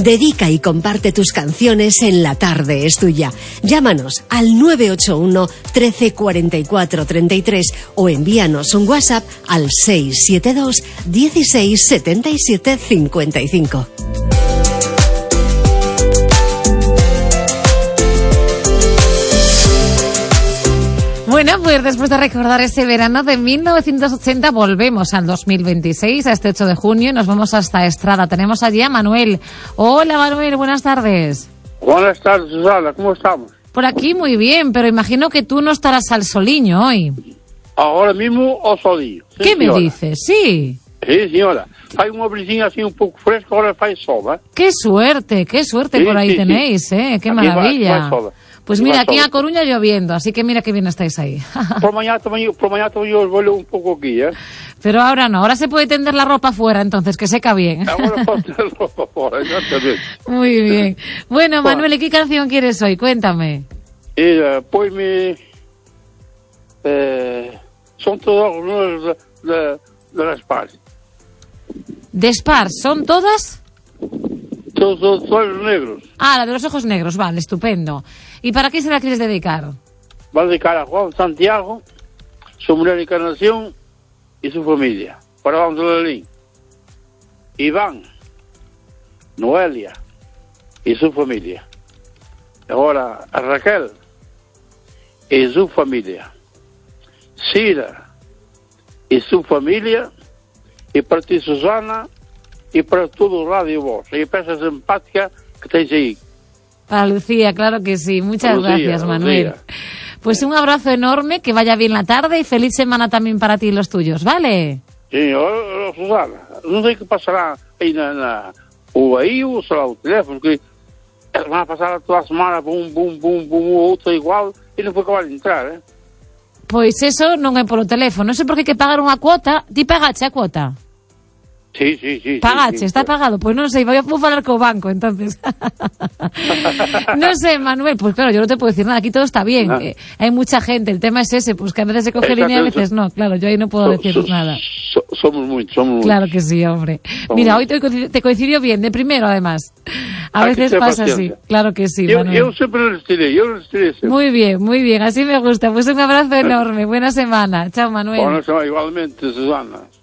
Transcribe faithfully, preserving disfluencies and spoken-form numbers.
Dedica y comparte tus canciones en La Tarde es Tuya. Llámanos al nueve ocho uno, trece, cuarenta y cuatro, treinta y tres o envíanos un WhatsApp al seis siete dos, dieciséis, setenta y siete, cincuenta y cinco. Bueno, pues después de recordar ese verano de mil novecientos ochenta, volvemos al dos mil veintiséis, a este ocho de junio, y nos vamos hasta Estrada. Tenemos allí a Manuel. Hola, Manuel, buenas tardes. Buenas tardes, Susana, ¿cómo estamos? Por aquí muy bien, pero imagino que tú no estarás al soliño hoy. Ahora mismo ao solinho. Sí, ¿Qué me señora. dices? Sí. Sí, señora. Hay una brisinha así un poco fresca, ahora fai sol, ¿eh? Qué suerte, qué suerte Sí, por ahí sí, tenéis, sí. ¿eh? Qué Aquí va- maravilla. va sol. Pues Aquí mira, va aquí sol. a Coruña lloviendo, así que mira qué bien estáis ahí. Por mañana también, por mañana también os vuelo un poco aquí, ¿eh? Pero ahora no, ahora se puede tender la ropa afuera, entonces, que seca bien. Ahora ponte por favor, exactamente. Muy bien. Bueno, Bueno. Manuel, ¿y qué canción quieres hoy? Cuéntame. Mira, ponme... Eh, son todos los números de, de, de las partes. ¿De Spars son todas? Todos, todos, todos los negros. Ah, la de los ojos negros, vale, estupendo. ¿Y para qué se la quieres dedicar? Va a dedicar a Juan Santiago, su mujer Encarnación y su familia. Para Juan Sololín. Iván, Noelia y su familia. Ahora a Raquel y su familia. Cira y su familia. Y para ti, Susana, y para todo o Radio Voz. E peça simpática que tens aí. Para Lucía, claro que sí. Muchas Lucía, gracias, Manuel. Lucía. Pues un abrazo enorme, que vaya bien la tarde y feliz semana también para ti y los tuyos, ¿vale? Sim, oh, oh, Susana, não sei o que passará aí na, na ou aí, ou sei lá, o telefone, que vai passar toda a semana, bum, bum, bum, bum, o outro igual, e não foi acabar de entrar, eh? Pois eso non é polo teléfono, non sei por que hai que pagar unha cuota. Ti pagache a cuota? Sí, sí, sí. Pagache, sí, sí, está pagado. Pois non sei, vou, vou falar co banco, entonces. Non sei, Manuel, pues claro, yo no te puedo decir nada, aquí todo está bien. Ah. Eh, hay mucha gente, el tema es ese, pues que a veces se coge Exacto, línea, a veces eso. no. Claro, yo ahí no puedo So- deciros so- nada. so- somos muchos, somos Claro muchos. que sí, hombre. Somos Mira, hoy muchos. te, coincid- te coincidió bien, de primero además. A Hay que veces tener pasa así. paciencia. Claro que sí, Eu, Manuel. eu sempre resistiré, eu resistiré sempre. Muy bien, muy bien, así me gusta. Pues un abrazo enorme, buena semana. Chao, Manuel. Bueno, igualmente, Susana.